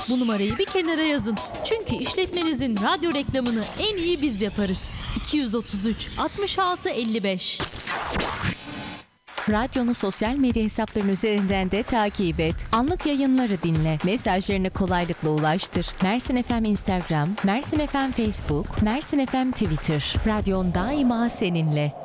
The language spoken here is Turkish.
Bu numarayı bir kenara yazın. Çünkü işletmenizin radyo reklamını en iyi biz yaparız. 233 66 55. Radyonu sosyal medya hesapların üzerinden de takip et. Anlık yayınları dinle. Mesajlarını kolaylıkla ulaştır. Mersin FM Instagram, Mersin FM Facebook, Mersin FM Twitter. Radyon daima seninle.